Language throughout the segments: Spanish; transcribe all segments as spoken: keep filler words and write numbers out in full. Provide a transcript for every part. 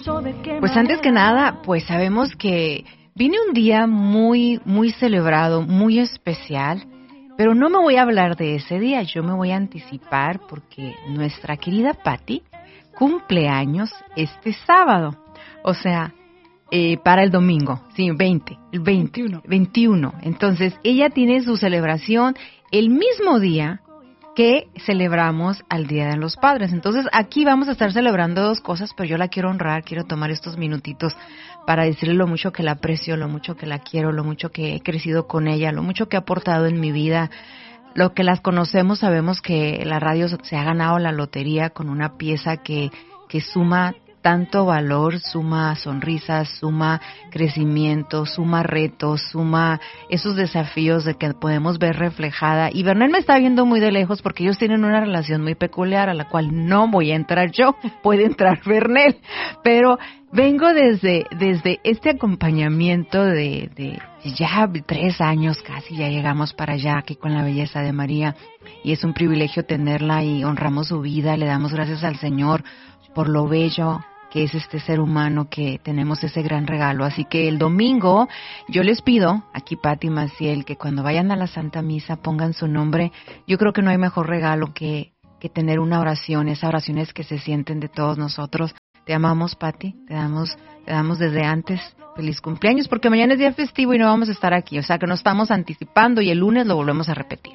Pues antes que nada, pues sabemos que viene un día muy, muy celebrado, muy especial, pero no me voy a hablar de ese día, yo me voy a anticipar porque nuestra querida Patti cumple años este sábado, o sea, eh, para el domingo, sí, veinte, el veinte, veintiuno. veintiuno. Entonces, ella tiene su celebración el mismo día que celebramos al Día de los Padres. Entonces, aquí vamos a estar celebrando dos cosas, pero yo la quiero honrar, quiero tomar estos minutitos para decirle lo mucho que la aprecio, lo mucho que la quiero, lo mucho que he crecido con ella, lo mucho que ha aportado en mi vida. Lo que las conocemos sabemos que la radio se ha ganado la lotería con una pieza que, que suma tanto valor, suma sonrisas, suma crecimiento, suma retos, suma esos desafíos de que podemos ver reflejada. Y Bernel me está viendo muy de lejos porque ellos tienen una relación muy peculiar a la cual no voy a entrar yo, puede entrar Bernel. Pero vengo desde desde este acompañamiento de, de ya tres años casi, ya llegamos para allá aquí con la belleza de María. Y es un privilegio tenerla y honramos su vida, le damos gracias al Señor por lo bello que es este ser humano, que tenemos ese gran regalo. Así que el domingo yo les pido, aquí Patti Maciel, que cuando vayan a la Santa Misa pongan su nombre. Yo creo que no hay mejor regalo que, que tener una oración, esas oraciones que se sienten de todos nosotros. Te amamos, Patti, te damos, te damos desde antes feliz cumpleaños, porque mañana es día festivo y no vamos a estar aquí, o sea que nos estamos anticipando y el lunes lo volvemos a repetir.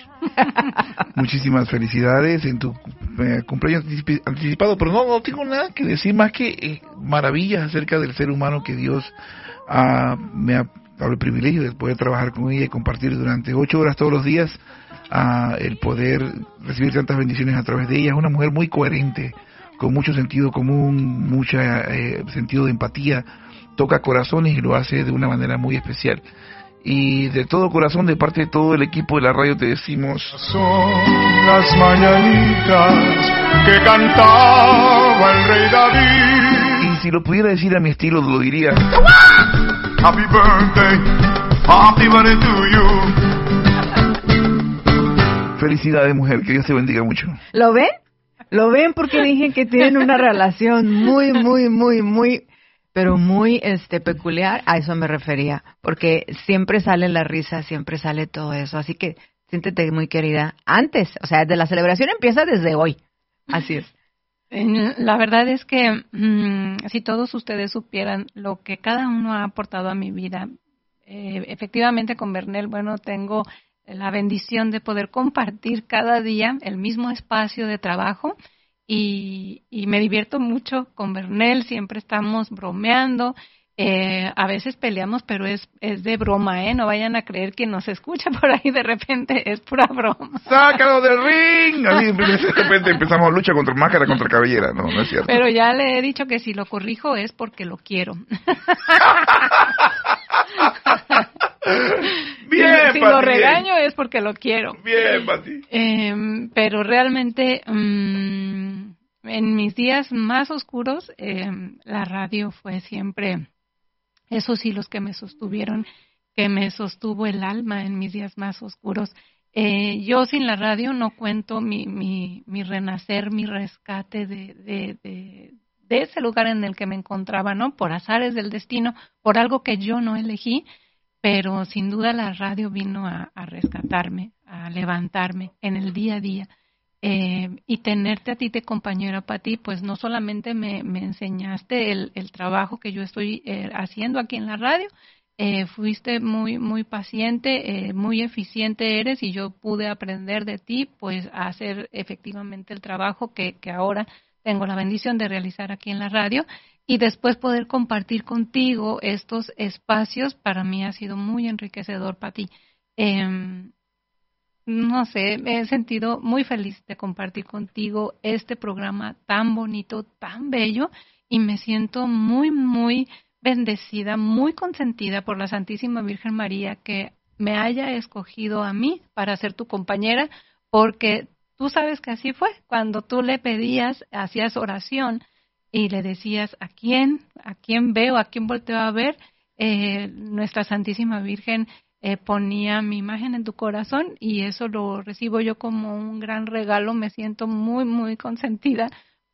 Muchísimas felicidades en tu eh, cumpleaños anticipado, pero no, no tengo nada que decir más que eh, maravillas acerca del ser humano que Dios uh, me ha dado el privilegio de poder trabajar con ella y compartir durante ocho horas todos los días, uh, el poder recibir tantas bendiciones a través de ella. Es una mujer muy coherente, con mucho sentido común, mucho eh, sentido de empatía, toca corazones y lo hace de una manera muy especial. Y de todo corazón, de parte de todo el equipo de la radio, te decimos: son las mañanitas que cantaba el rey David. Y si lo pudiera decir a mi estilo, lo diría: Happy birthday, happy birthday to you. Felicidades, mujer, que Dios te bendiga mucho. ¿Lo ven? ¿Lo ven? Porque dije que tienen una relación muy, muy, muy, muy, pero muy este peculiar. A eso me refería, porque siempre sale la risa, siempre sale todo eso. Así que siéntete muy querida. Antes, o sea, de la celebración empieza desde hoy. Así es. La verdad es que mmm, si todos ustedes supieran lo que cada uno ha aportado a mi vida, eh, efectivamente con Bernel, bueno, tengo la bendición de poder compartir cada día el mismo espacio de trabajo y, y me divierto mucho con Bernel, siempre estamos bromeando, eh, a veces peleamos, pero es, es de broma, ¿eh? No vayan a creer que nos escucha por ahí de repente, es pura broma. ¡Sácalo del ring! Así de repente empezamos lucha contra máscara, contra cabellera, no, no es cierto. Pero ya le he dicho que si lo corrijo es porque lo quiero. Bien, si Pati, lo regaño bien. Es porque lo quiero. Bien, Pati. Eh, pero realmente um, en mis días más oscuros eh, la radio fue siempre esos hilos que me sostuvieron, que me sostuvo el alma en mis días más oscuros. Eh, yo sin la radio no cuento mi mi, mi renacer, mi rescate de, de, de, de ese lugar en el que me encontraba, ¿no? Por azares del destino, por algo que yo no elegí. Pero sin duda la radio vino a, a rescatarme, a levantarme en el día a día. Eh, y tenerte a ti de compañera, Pati, pues no solamente me, me enseñaste el, el trabajo que yo estoy eh, haciendo aquí en la radio, eh, fuiste muy muy paciente, eh, muy eficiente eres y yo pude aprender de ti pues a hacer efectivamente el trabajo que, que ahora tengo la bendición de realizar aquí en la radio. Y después poder compartir contigo estos espacios, para mí ha sido muy enriquecedor, Pati. Eh, no sé, me he sentido muy feliz de compartir contigo este programa tan bonito, tan bello, y me siento muy, muy bendecida, muy consentida por la Santísima Virgen María que me haya escogido a mí para ser tu compañera, porque tú sabes que así fue. Cuando tú le pedías, hacías oración, y le decías a quién, a quién veo, a quién volteo a ver, eh, nuestra Santísima Virgen eh, ponía mi imagen en tu corazón y eso lo recibo yo como un gran regalo. Me siento muy, muy consentida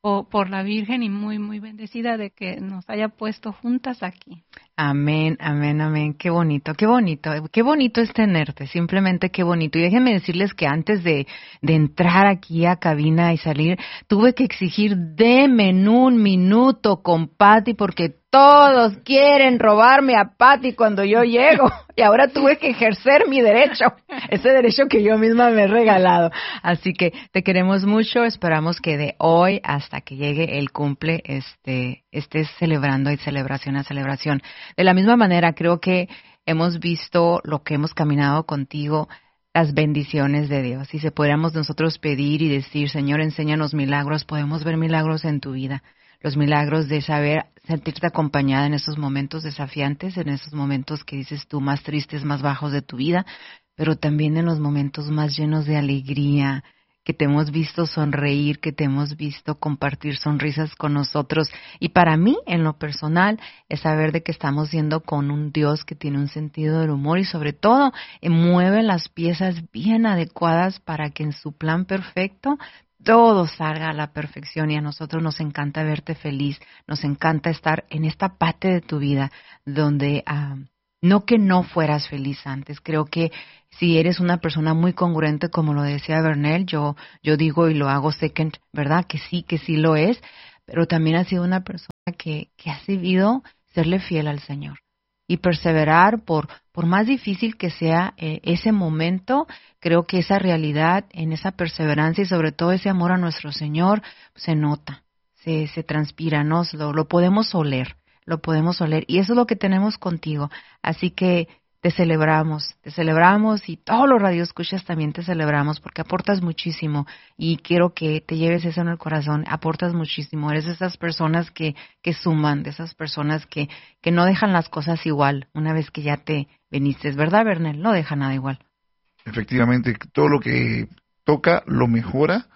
por, por la Virgen y muy, muy bendecida de que nos haya puesto juntas aquí. Amén, amén, amén. Qué bonito, qué bonito. Qué bonito es tenerte, simplemente qué bonito. Y déjenme decirles que antes de, de entrar aquí a cabina y salir, tuve que exigir, deme un minuto con Pati porque todos quieren robarme a Pati cuando yo llego. Y ahora tuve que ejercer mi derecho, ese derecho que yo misma me he regalado. Así que te queremos mucho, esperamos que de hoy hasta que llegue el cumple este, estés celebrando y celebración a celebración. De la misma manera, creo que hemos visto lo que hemos caminado contigo, las bendiciones de Dios. Si se pudiéramos nosotros pedir y decir, Señor, enséñanos milagros, podemos ver milagros en tu vida. Los milagros de saber sentirte acompañada en esos momentos desafiantes, en esos momentos que dices tú más tristes, más bajos de tu vida, pero también en los momentos más llenos de alegría, que te hemos visto sonreír, que te hemos visto compartir sonrisas con nosotros. Y para mí, en lo personal, es saber de que estamos siendo con un Dios que tiene un sentido del humor y sobre todo eh, mueve las piezas bien adecuadas para que en su plan perfecto todo salga a la perfección, y a nosotros nos encanta verte feliz, nos encanta estar en esta parte de tu vida donde uh, no que no fueras feliz antes. Creo que si eres una persona muy congruente, como lo decía Bernel, yo yo digo y lo hago second, ¿verdad? Que sí, que sí lo es, pero también has sido una persona que, que ha sabido serle fiel al Señor y perseverar por por más difícil que sea eh, ese momento. Creo que esa realidad, en esa perseverancia y sobre todo ese amor a nuestro Señor, se nota, se, se transpira, ¿no? Lo, lo podemos oler, lo podemos oler. Y eso es lo que tenemos contigo. Así que te celebramos, te celebramos y todos los radioescuchas también te celebramos porque aportas muchísimo y quiero que te lleves eso en el corazón. Aportas muchísimo, eres de esas personas que, que suman, de esas personas que, que no dejan las cosas igual una vez que ya te viniste, ¿verdad, Bernel? No deja nada igual. Efectivamente, todo lo que toca lo mejora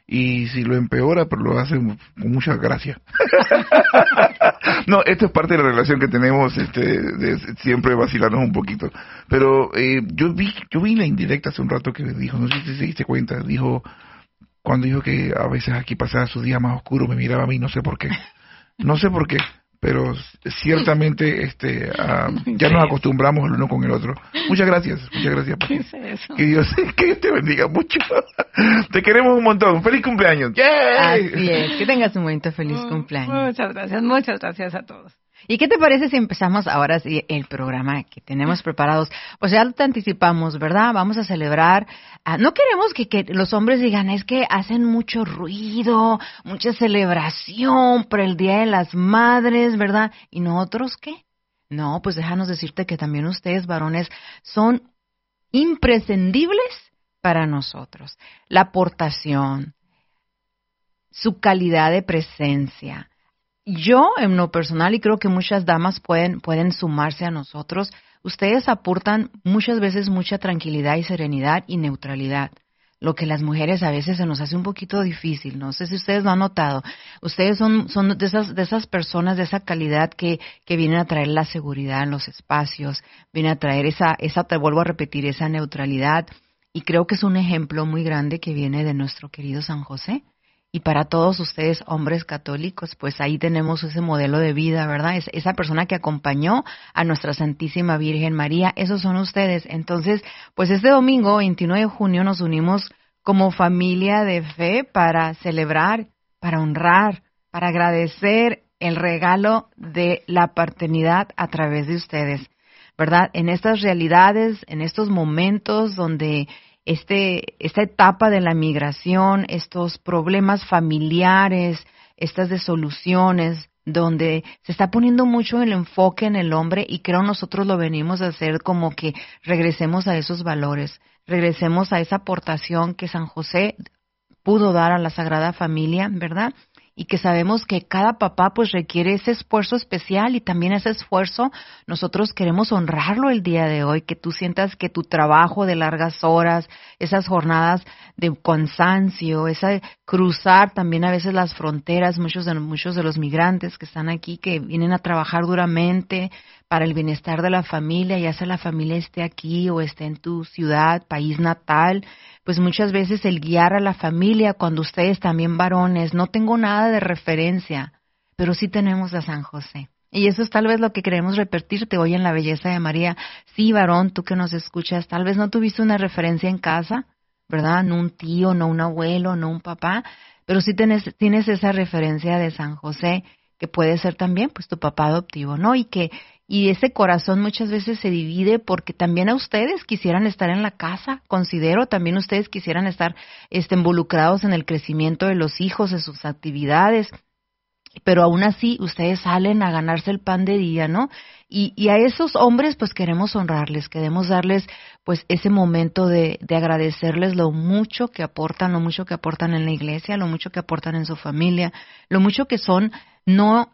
y si lo empeora, pero lo hace con mucha gracia. No, esto es parte de la relación que tenemos, este, de siempre vacilarnos un poquito. Pero eh, yo vi yo vi la indirecta hace un rato que dijo, no sé si te diste cuenta, dijo, cuando dijo que a veces aquí pasaba su día más oscuro, me miraba a mí, no sé por qué. No sé por qué. Pero ciertamente este uh, ya nos acostumbramos el uno con el otro. Muchas gracias, muchas gracias. ¿Qué es eso? Que Dios, que Dios te bendiga mucho. Te queremos un montón. ¡Feliz cumpleaños! ¡Yay! Así es, que tengas un bonito feliz cumpleaños. Muchas gracias, muchas gracias a todos. ¿Y qué te parece si empezamos ahora sí el programa que tenemos preparados? Pues ya te anticipamos, ¿verdad? Vamos a celebrar. Uh, no queremos que, que los hombres digan, es que hacen mucho ruido, mucha celebración por el Día de las Madres, ¿verdad? ¿Y nosotros qué? No, pues déjanos decirte que también ustedes, varones, son imprescindibles para nosotros. La aportación, su calidad de presencia. Yo, en lo personal, y creo que muchas damas pueden, pueden sumarse a nosotros, ustedes aportan muchas veces mucha tranquilidad y serenidad y neutralidad, lo que las mujeres a veces se nos hace un poquito difícil. No sé si ustedes lo han notado. Ustedes son, son de esas, de esas personas de esa calidad que, que vienen a traer la seguridad en los espacios, vienen a traer esa, esa, te vuelvo a repetir, esa neutralidad, y creo que es un ejemplo muy grande que viene de nuestro querido San José. Y para todos ustedes, hombres católicos, pues ahí tenemos ese modelo de vida, ¿verdad? Es, esa persona que acompañó a nuestra Santísima Virgen María, esos son ustedes. Entonces, pues este domingo, veintinueve de junio, nos unimos como familia de fe para celebrar, para honrar, para agradecer el regalo de la paternidad a través de ustedes, ¿verdad? En estas realidades, en estos momentos donde Este, esta etapa de la migración, estos problemas familiares, estas disoluciones, donde se está poniendo mucho el enfoque en el hombre y creo nosotros lo venimos a hacer como que regresemos a esos valores, regresemos a esa aportación que San José pudo dar a la Sagrada Familia, ¿verdad? Y que sabemos que cada papá pues requiere ese esfuerzo especial y también ese esfuerzo nosotros queremos honrarlo el día de hoy, que tú sientas que tu trabajo de largas horas, esas jornadas de cansancio, esa cruzar también a veces las fronteras, muchos de, muchos de los migrantes que están aquí, que vienen a trabajar duramente para el bienestar de la familia, ya sea la familia esté aquí o esté en tu ciudad, país natal, pues muchas veces el guiar a la familia, cuando ustedes también varones, no tengo nada nada de referencia, pero sí tenemos a San José. Y eso es tal vez lo que queremos repetirte hoy en La Belleza de María. Sí, varón, tú que nos escuchas, tal vez no tuviste una referencia en casa, ¿verdad? No un tío, no un abuelo, no un papá, pero sí tienes, tienes esa referencia de San José, que puede ser también pues tu papá adoptivo, ¿no? Y que y ese corazón muchas veces se divide porque también a ustedes quisieran estar en la casa, considero, también ustedes quisieran estar este, involucrados en el crecimiento de los hijos, en sus actividades, pero aún así ustedes salen a ganarse el pan de día, ¿no? Y, y a esos hombres pues queremos honrarles, queremos darles pues ese momento de, de agradecerles lo mucho que aportan, lo mucho que aportan en la iglesia, lo mucho que aportan en su familia, lo mucho que son, no,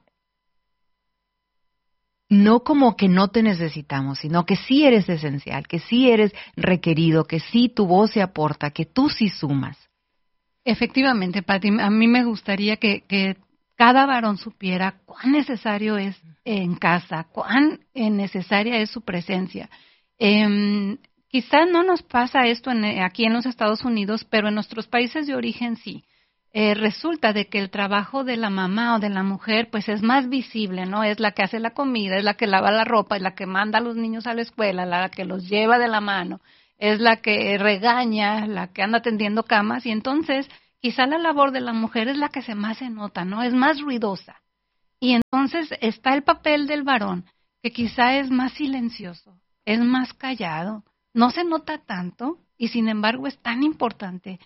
no como que no te necesitamos, sino que sí eres esencial, que sí eres requerido, que sí tu voz se aporta, que tú sí sumas. Efectivamente, Pati, a mí me gustaría que, que cada varón supiera cuán necesario es en casa, cuán necesaria es su presencia. Eh, quizás no nos pasa esto en, aquí en los Estados Unidos, pero en nuestros países de origen sí. Eh, resulta de que el trabajo de la mamá o de la mujer pues es más visible, ¿no? Es la que hace la comida, es la que lava la ropa, es la que manda a los niños a la escuela, la que los lleva de la mano, es la que regaña, la que anda tendiendo camas, y entonces quizá la labor de la mujer es la que se más se nota, ¿no? Es más ruidosa. Y entonces está el papel del varón, que quizá es más silencioso, es más callado, no se nota tanto y sin embargo es tan importante.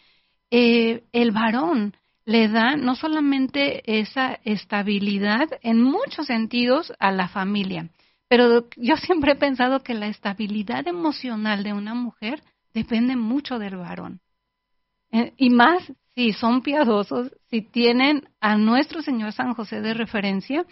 Eh, el varón le da no solamente esa estabilidad en muchos sentidos a la familia, pero yo siempre he pensado que la estabilidad emocional de una mujer depende mucho del varón. Eh, y más si son piadosos, si tienen a nuestro Señor San José de referencia,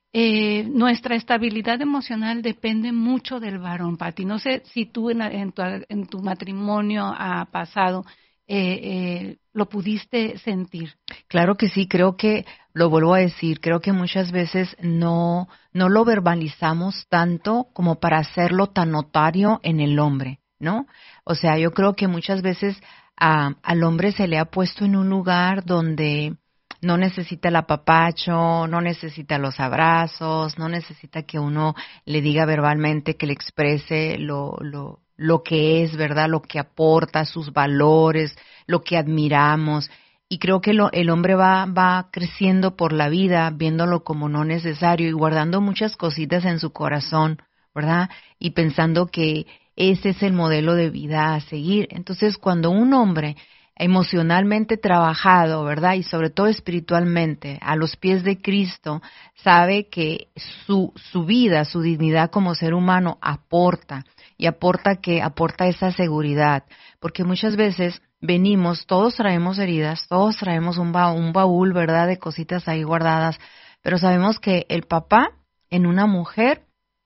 eh, nuestra estabilidad emocional depende mucho del varón, Pati. No sé si tú en, en, tu, en tu matrimonio ha pasado, eh, eh, lo pudiste sentir. Claro que sí, creo que, lo vuelvo a decir, creo que muchas veces no, no lo verbalizamos tanto como para hacerlo tan notario en el hombre, ¿no? O sea, yo creo que muchas veces a, al hombre se le ha puesto en un lugar donde no necesita el apapacho, no necesita los abrazos, no necesita que uno le diga verbalmente, que le exprese lo, lo, lo que es, ¿verdad? Lo que aporta, sus valores, lo que admiramos. Y creo que lo, el hombre va, va creciendo por la vida, viéndolo como no necesario y guardando muchas cositas en su corazón, ¿verdad? Y pensando que ese es el modelo de vida a seguir. Entonces, cuando un hombre emocionalmente trabajado, ¿verdad? Y sobre todo espiritualmente, a los pies de Cristo, sabe que su, su vida, su dignidad como ser humano aporta, y aporta que aporta esa seguridad, porque muchas veces venimos, todos traemos heridas, todos traemos un baúl, un baúl, ¿verdad? De cositas ahí guardadas, pero sabemos que el papá en una mujer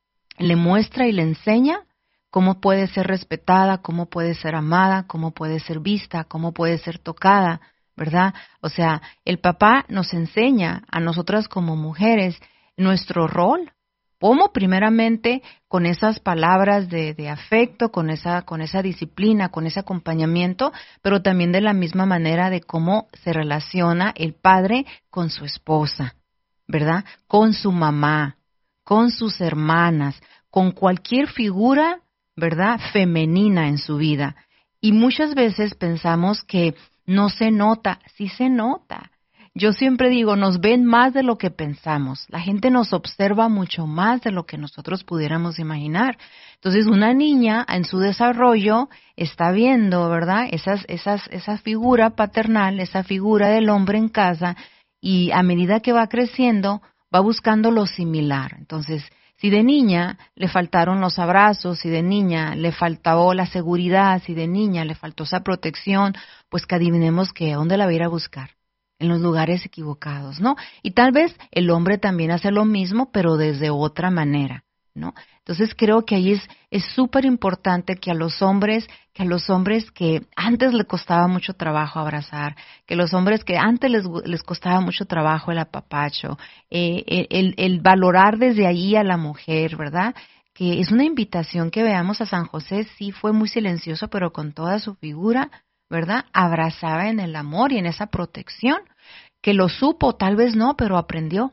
le muestra y le enseña cómo puede ser respetada, cómo puede ser amada, cómo puede ser vista, cómo puede ser tocada, ¿verdad? O sea, el papá nos enseña a nosotras como mujeres nuestro rol, cómo primeramente con esas palabras de, de afecto, con esa, con esa disciplina, con ese acompañamiento, pero también de la misma manera de cómo se relaciona el padre con su esposa, ¿verdad? Con su mamá, con sus hermanas, con cualquier figura, ¿verdad?, femenina en su vida. Y muchas veces pensamos que no se nota, sí se nota. Yo siempre digo, nos ven más de lo que pensamos. La gente nos observa mucho más de lo que nosotros pudiéramos imaginar. Entonces, una niña en su desarrollo está viendo, ¿verdad?, esas, esas, esa figura paternal, esa figura del hombre en casa, y a medida que va creciendo, va buscando lo similar. Entonces, si de niña le faltaron los abrazos, si de niña le faltó la seguridad, si de niña le faltó esa protección, pues que adivinemos que a dónde la va a ir a buscar, en los lugares equivocados, ¿no? Y tal vez el hombre también hace lo mismo, pero desde otra manera, ¿no? Entonces creo que ahí es es súper importante que a los hombres, que a los hombres que antes les costaba mucho trabajo abrazar, que los hombres que antes les, les costaba mucho trabajo el apapacho, eh, el, el valorar desde ahí a la mujer, ¿verdad? Que es una invitación que veamos a San José, sí fue muy silencioso, pero con toda su figura, ¿verdad? Abrazaba en el amor y en esa protección. que lo supo, tal vez no, pero aprendió.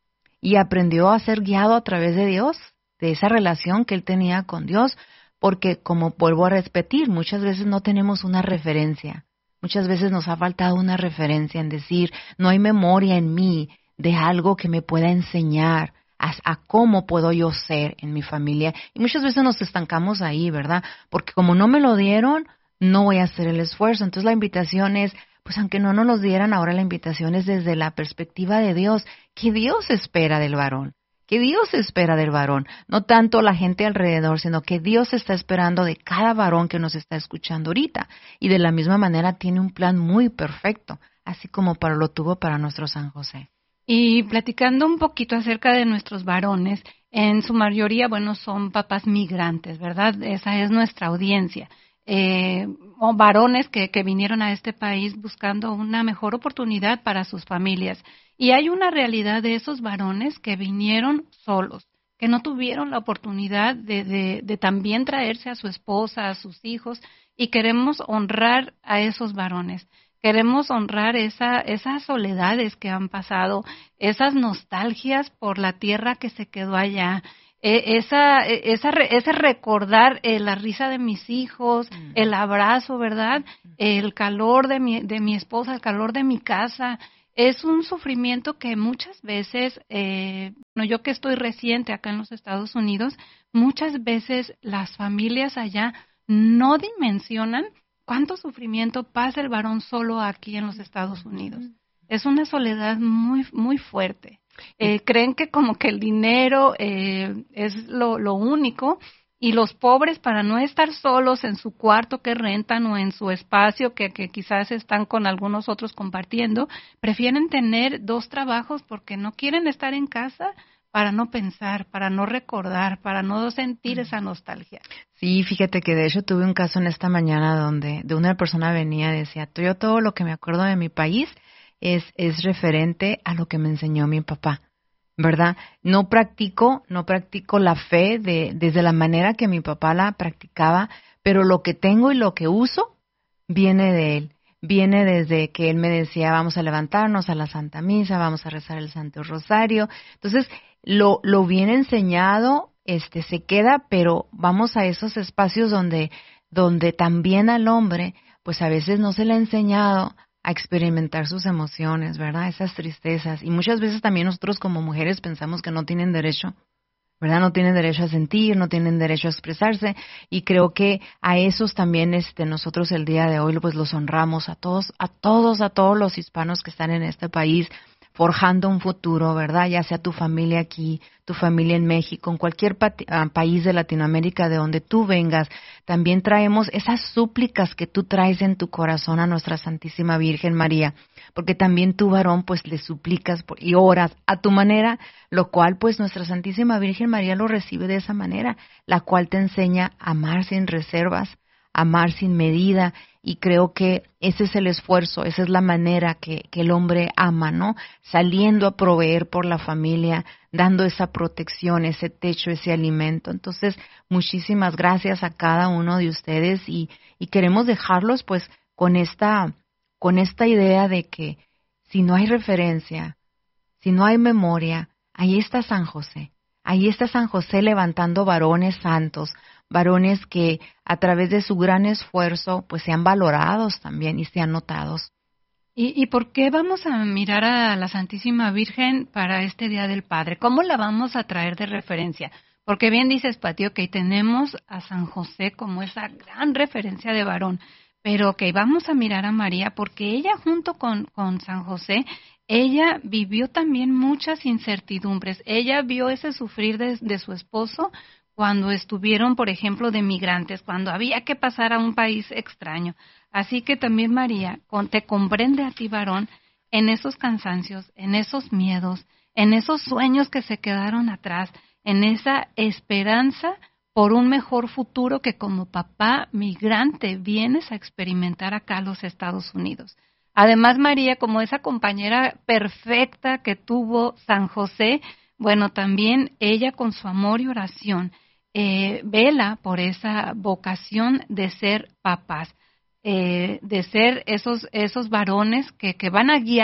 Y aprendió a ser guiado a través de Dios, de esa relación que él tenía con Dios, porque, como vuelvo a repetir, muchas veces no tenemos una referencia. Muchas veces nos ha faltado una referencia en decir, no hay memoria en mí de algo que me pueda enseñar a, a cómo puedo yo ser en mi familia. Y muchas veces nos estancamos ahí, ¿verdad? Porque como no me lo dieron, no voy a hacer el esfuerzo. Entonces la invitación es, pues aunque no nos lo dieran, ahora la invitación es desde la perspectiva de Dios. ¿Qué Dios espera del varón? ¿Qué Dios espera del varón? No tanto la gente alrededor, sino que Dios está esperando de cada varón que nos está escuchando ahorita. Y de la misma manera tiene un plan muy perfecto, así como para lo tuvo para nuestro San José. Y platicando un poquito acerca de nuestros varones, en su mayoría, bueno, son papás migrantes, ¿verdad? Esa es nuestra audiencia. Eh, o varones que, que vinieron a este país buscando una mejor oportunidad para sus familias. Y hay una realidad de esos varones que vinieron solos, que no tuvieron la oportunidad de, de, de también traerse a su esposa, a sus hijos, y queremos honrar a esos varones. Queremos honrar esa, esas soledades que han pasado, esas nostalgias por la tierra que se quedó allá, eh, esa, esa, ese recordar eh, la risa de mis hijos, mm. el abrazo, ¿verdad? El calor de mi, de mi esposa, el calor de mi casa. Es un sufrimiento que muchas veces, eh, no, yo que estoy reciente acá en los Estados Unidos, muchas veces las familias allá no dimensionan cuánto sufrimiento pasa el varón solo aquí en los Estados Unidos. Es una soledad muy, muy fuerte. Eh, creen que como que el dinero eh, es lo, lo único, y los pobres, para no estar solos en su cuarto que rentan o en su espacio que, que quizás están con algunos otros compartiendo, prefieren tener dos trabajos porque no quieren estar en casa para no pensar, para no recordar, para no sentir esa nostalgia. Sí, fíjate que de hecho tuve un caso en esta mañana donde de una persona venía y decía, yo todo lo que me acuerdo de mi país es, es referente a lo que me enseñó mi papá, ¿verdad? No practico, no practico la fe de, desde la manera que mi papá la practicaba, pero lo que tengo y lo que uso viene de él. Viene desde que él me decía, vamos a levantarnos a la Santa Misa, vamos a rezar el Santo Rosario. Entonces, lo, lo bien enseñado este, se queda, pero vamos a esos espacios donde, donde también al hombre, pues a veces no se le ha enseñado a experimentar sus emociones, ¿verdad? Esas tristezas. Y muchas veces también nosotros como mujeres pensamos que no tienen derecho, ¿verdad? No tienen derecho a sentir, no tienen derecho a expresarse, y creo que a esos también este nosotros el día de hoy pues los honramos a todos, a todos, a todos los hispanos que están en este país forjando un futuro, ¿verdad? Ya sea tu familia aquí, tu familia en México, en cualquier pa- país de Latinoamérica de donde tú vengas, también traemos esas súplicas que tú traes en tu corazón a nuestra Santísima Virgen María, porque también tú, varón, pues le suplicas por, y oras a tu manera, lo cual pues nuestra Santísima Virgen María lo recibe de esa manera, la cual te enseña a amar sin reservas, amar sin medida, y creo que ese es el esfuerzo, esa es la manera que, que el hombre ama, ¿no? Saliendo a proveer por la familia, dando esa protección, ese techo, ese alimento. Entonces, muchísimas gracias a cada uno de ustedes, y, y queremos dejarlos pues con esta, con esta idea de que si no hay referencia, si no hay memoria, ahí está San José. Ahí está San José levantando varones santos, varones que a través de su gran esfuerzo pues sean valorados también y sean notados. ¿Y, ¿Y por qué vamos a mirar a la Santísima Virgen para este Día del Padre? ¿Cómo la vamos a traer de referencia? Porque bien dices, Pati, que tenemos a San José como esa gran referencia de varón, pero que vamos a mirar a María porque ella junto con, con San José, ella vivió también muchas incertidumbres. Ella vio ese sufrir de, de su esposo cuando estuvieron, por ejemplo, de migrantes, cuando había que pasar a un país extraño. Así que también María te comprende a ti, varón, en esos cansancios, en esos miedos, en esos sueños que se quedaron atrás, en esa esperanza por un mejor futuro que como papá migrante vienes a experimentar acá a los Estados Unidos. Además, María, como esa compañera perfecta que tuvo San José, bueno, también ella con su amor y oración eh, vela por esa vocación de ser papás, eh, de ser esos, esos varones que, que van a guiar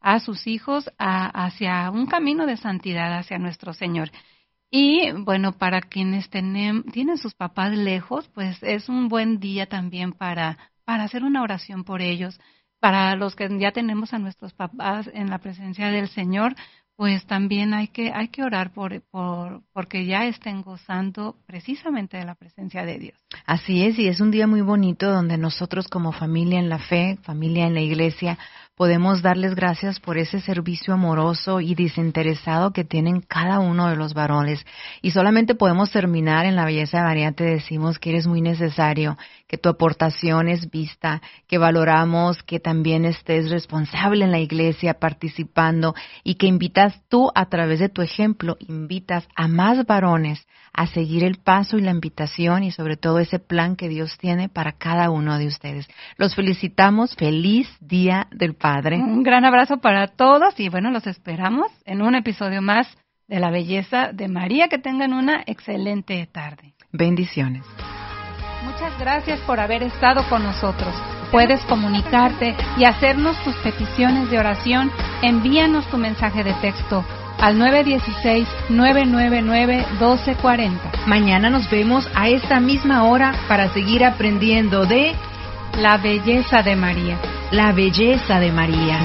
a sus hijos a, hacia un camino de santidad, hacia nuestro Señor. Y bueno, para quienes tienen, tienen sus papás lejos, pues es un buen día también para, para hacer una oración por ellos. Para los que ya tenemos a nuestros papás en la presencia del Señor, pues también hay que hay que orar por, por porque ya estén gozando precisamente de la presencia de Dios. Así es, y es un día muy bonito donde nosotros como familia en la fe, familia en la iglesia, podemos darles gracias por ese servicio amoroso y desinteresado que tienen cada uno de los varones. Y solamente podemos terminar en la belleza de María, te decimos que eres muy necesario, que tu aportación es vista, que valoramos que también estés responsable en la iglesia, participando, y que invitas tú a través de tu ejemplo, invitas a más varones a seguir el paso y la invitación y sobre todo ese plan que Dios tiene para cada uno de ustedes. Los felicitamos. Feliz Día del Padre. Un gran abrazo para todos y bueno, los esperamos en un episodio más de La Belleza de María. Que tengan una excelente tarde. Bendiciones. Muchas gracias por haber estado con nosotros. Puedes comunicarte y hacernos tus peticiones de oración. Envíanos tu mensaje de texto al nueve uno seis, nueve nueve nueve, uno dos cuatro cero. Mañana nos vemos a esta misma hora para seguir aprendiendo de La Belleza de María. La Belleza de María.